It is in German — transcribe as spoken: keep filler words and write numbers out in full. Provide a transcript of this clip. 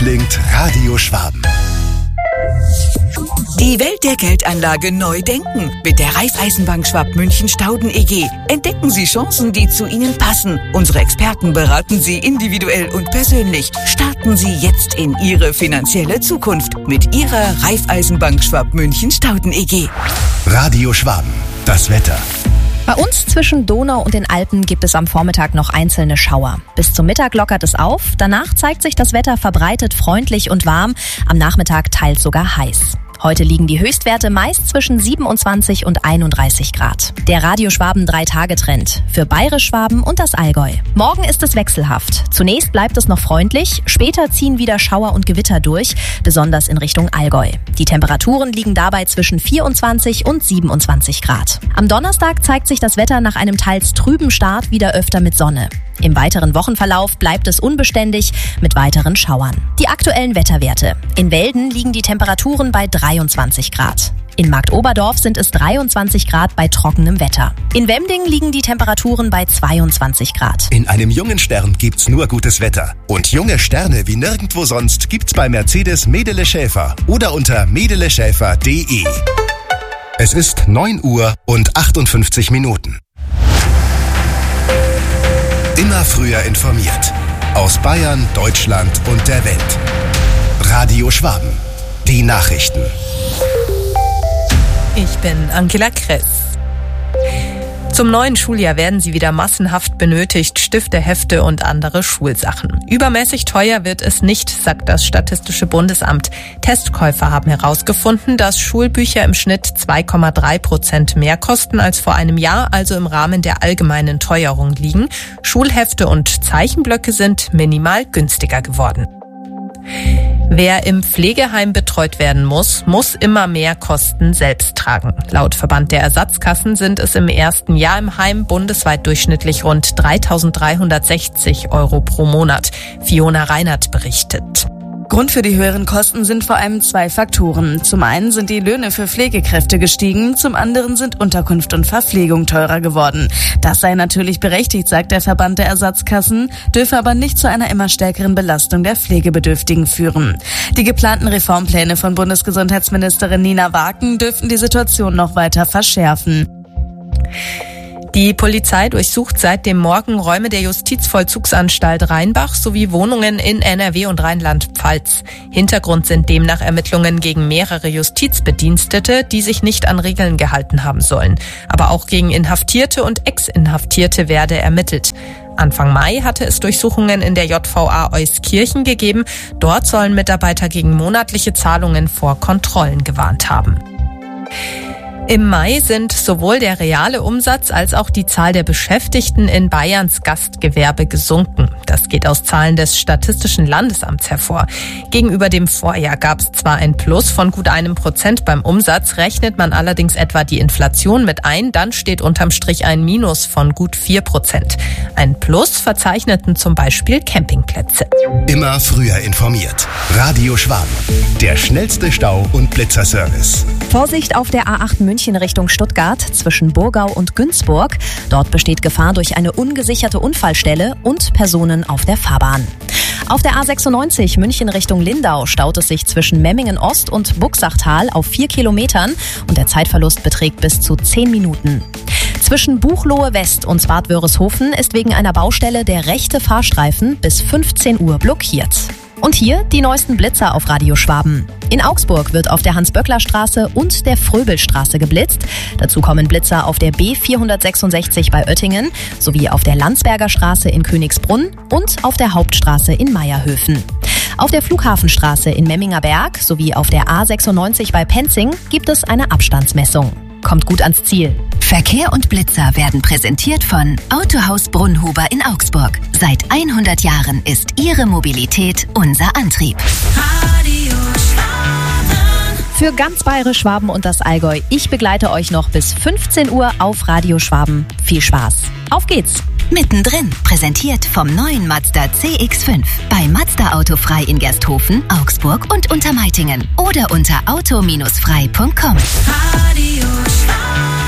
klingt Radio Schwaben. Die Welt der Geldanlage neu denken. Mit der Raiffeisenbank Schwab-München-Stauden E G. Entdecken Sie Chancen, die zu Ihnen passen. Unsere Experten beraten Sie individuell und persönlich. Starten Sie jetzt in Ihre finanzielle Zukunft mit Ihrer Raiffeisenbank Schwab-München-Stauden E G. Radio Schwaben. Das Wetter. Bei uns zwischen Donau und den Alpen gibt es am Vormittag noch einzelne Schauer. Bis zum Mittag lockert es auf. Danach zeigt sich das Wetter verbreitet freundlich und warm. Am Nachmittag teils sogar heiß. Heute liegen die Höchstwerte meist zwischen siebenundzwanzig und einunddreißig Grad. Der Radio Schwaben Drei-Tage-Trend für Bayerisch-Schwaben und das Allgäu. Morgen ist es wechselhaft. Zunächst bleibt es noch freundlich, später ziehen wieder Schauer und Gewitter durch, besonders in Richtung Allgäu. Die Temperaturen liegen dabei zwischen vierundzwanzig und siebenundzwanzig Grad. Am Donnerstag zeigt sich das Wetter nach einem teils trüben Start wieder öfter mit Sonne. Im weiteren Wochenverlauf bleibt es unbeständig mit weiteren Schauern. Die aktuellen Wetterwerte. In Welden liegen die Temperaturen bei dreiundzwanzig Grad. In Marktoberdorf sind es dreiundzwanzig Grad bei trockenem Wetter. In Wemding liegen die Temperaturen bei zweiundzwanzig Grad. In einem jungen Stern gibt's nur gutes Wetter. Und junge Sterne wie nirgendwo sonst gibt's bei Mercedes Medele Schäfer oder unter medele schäfer punkt de. Es ist neun Uhr und achtundfünfzig Minuten. Immer früher informiert. Aus Bayern, Deutschland und der Welt. Radio Schwaben. Die Nachrichten. Ich bin Angela Kress. Zum neuen Schuljahr werden sie wieder massenhaft benötigt, Stifte, Hefte und andere Schulsachen. Übermäßig teuer wird es nicht, sagt das Statistische Bundesamt. Testkäufer haben herausgefunden, dass Schulbücher im Schnitt zwei Komma drei Prozent mehr kosten als vor einem Jahr, also im Rahmen der allgemeinen Teuerung liegen. Schulhefte und Zeichenblöcke sind minimal günstiger geworden. Wer im Pflegeheim betreut werden muss, muss immer mehr Kosten selbst tragen. Laut Verband der Ersatzkassen sind es im ersten Jahr im Heim bundesweit durchschnittlich rund dreitausenddreihundertsechzig Euro pro Monat. Fiona Reinert berichtet. Grund für die höheren Kosten sind vor allem zwei Faktoren. Zum einen sind die Löhne für Pflegekräfte gestiegen, zum anderen sind Unterkunft und Verpflegung teurer geworden. Das sei natürlich berechtigt, sagt der Verband der Ersatzkassen, dürfe aber nicht zu einer immer stärkeren Belastung der Pflegebedürftigen führen. Die geplanten Reformpläne von Bundesgesundheitsministerin Nina Waken dürften die Situation noch weiter verschärfen. Die Polizei durchsucht seit dem Morgen Räume der Justizvollzugsanstalt Rheinbach sowie Wohnungen in N R W und Rheinland-Pfalz. Hintergrund sind demnach Ermittlungen gegen mehrere Justizbedienstete, die sich nicht an Regeln gehalten haben sollen. Aber auch gegen Inhaftierte und Ex-Inhaftierte werde ermittelt. Anfang Mai hatte es Durchsuchungen in der J V A Euskirchen gegeben. Dort sollen Mitarbeiter gegen monatliche Zahlungen vor Kontrollen gewarnt haben. Im Mai sind sowohl der reale Umsatz als auch die Zahl der Beschäftigten in Bayerns Gastgewerbe gesunken. Das geht aus Zahlen des Statistischen Landesamts hervor. Gegenüber dem Vorjahr gab es zwar ein Plus von gut einem Prozent beim Umsatz, rechnet man allerdings etwa die Inflation mit ein, dann steht unterm Strich ein Minus von gut vier Prozent. Ein Plus verzeichneten zum Beispiel Campingplätze. Immer früher informiert. Radio Schwaben. Der schnellste Stau- und Blitzerservice. Vorsicht auf der A acht München Richtung Stuttgart zwischen Burgau und Günzburg. Dort besteht Gefahr durch eine ungesicherte Unfallstelle und Personen auf der Fahrbahn. Auf der A sechsundneunzig München Richtung Lindau staut es sich zwischen Memmingen Ost und Buxachtal auf vier Kilometern und der Zeitverlust beträgt bis zu zehn Minuten. Zwischen Buchloe West und Bad Wörishofen ist wegen einer Baustelle der rechte Fahrstreifen bis fünfzehn Uhr blockiert. Und hier die neuesten Blitzer auf Radio Schwaben. In Augsburg wird auf der Hans-Böckler-Straße und der Fröbelstraße geblitzt. Dazu kommen Blitzer auf der B vierhundertsechsundsechzig bei Oettingen sowie auf der Landsberger Straße in Königsbrunn und auf der Hauptstraße in Meierhöfen. Auf der Flughafenstraße in Memminger Berg sowie auf der A sechsundneunzig bei Penzing gibt es eine Abstandsmessung. Kommt gut ans Ziel. Verkehr und Blitzer werden präsentiert von Autohaus Brunnhuber in Augsburg. Seit hundert Jahren ist Ihre Mobilität unser Antrieb. Radio Schwaben. Für ganz Bayerisch, Schwaben und das Allgäu. Ich begleite euch noch bis fünfzehn Uhr auf Radio Schwaben. Viel Spaß. Auf geht's. Mittendrin, präsentiert vom neuen Mazda C X fünf. Bei Mazda Autofrei in Gersthofen, Augsburg und Untermeitingen. Oder unter auto Bindestrich frei Punkt com. Radio Schwaben.